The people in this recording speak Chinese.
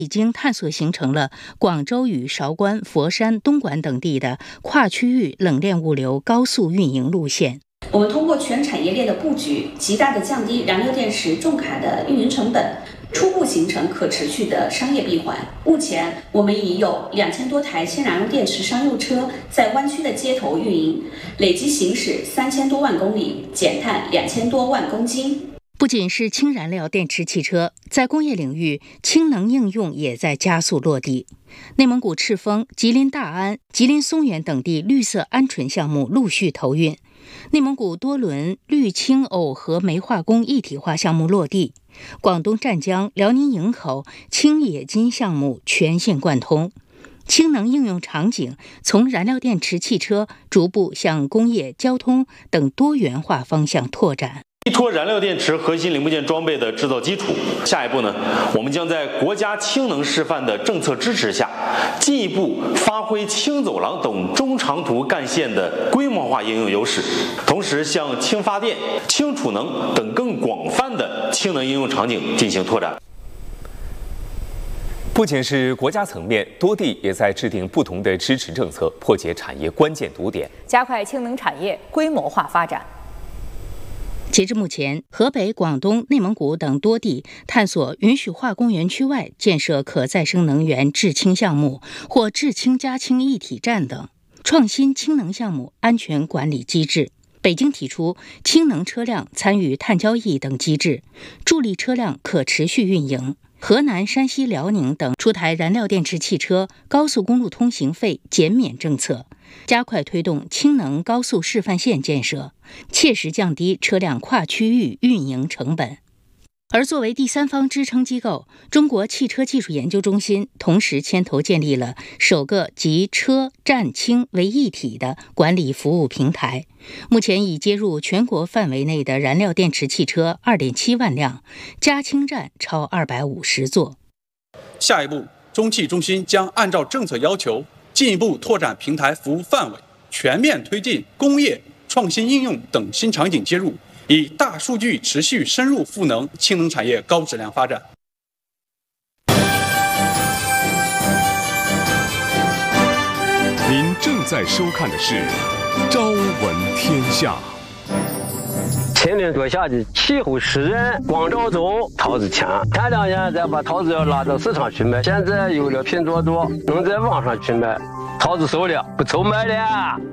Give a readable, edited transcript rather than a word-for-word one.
已经探索形成了广州与韶关、佛山、东莞等地的跨区域冷链物流高速运营路线。 我们通过全产业链的布局，极大地降低燃料电池重卡的运营成本，初步形成可持续的商业闭环。目前，我们已有2000多台氢燃料电池商用车在湾区的街头运营，累计行驶3000多万公里，减碳2000多万公斤。 不仅是氢燃料电池汽车，在工业领域，氢能应用也在加速落地。内蒙古赤峰、吉林大安、吉林松原等地绿色鹌鹑项目陆续投运，内蒙古多伦绿氢耦合煤化工一体化项目落地，广东湛江、辽宁营口氢冶金项目全线贯通。氢能应用场景从燃料电池汽车逐步向工业、交通等多元化方向拓展。 依托燃料电池核心零部件装备的制造基础，下一步呢，我们将在国家氢能示范的政策支持下，进一步发挥氢走廊等中长途干线的规模化应用优势，同时向氢发电、氢储能等更广泛的氢能应用场景进行拓展。 不仅是国家层面，多地也在制定不同的支持政策，破解产业关键堵点， 加快氢能产业规模化发展。 截至目前，河北、广东、内蒙古等多地探索允许化工园区外建设可再生能源制氢项目或制氢加氢一体站等创新氢能项目安全管理机制。北京提出氢能车辆参与碳交易等机制，助力车辆可持续运营。河南、山西、辽宁等出台燃料电池汽车、高速公路通行费减免政策，加快推动氢能高速示范线建设，切实降低车辆跨区域运营成本。而作为第三方支撑机构，中国汽车技术研究中心同时牵头建立了首个集车、站、氢为一体的管理服务平台，目前已接入全国范围内的燃料电池汽车2.7万辆，加氢站超250座。 下一步，中汽中心将按照政策要求，进一步拓展平台服务范围，全面推进工业、创新应用等新场景接入，以大数据持续深入赋能氢能产业高质量发展。 您正在收看的是《朝闻天下》。 前年多下的气候湿润，光照中桃子强。前2年再把桃子要拉到市场去卖，现在有了拼多多，能在网上去卖，桃子熟了不愁卖了。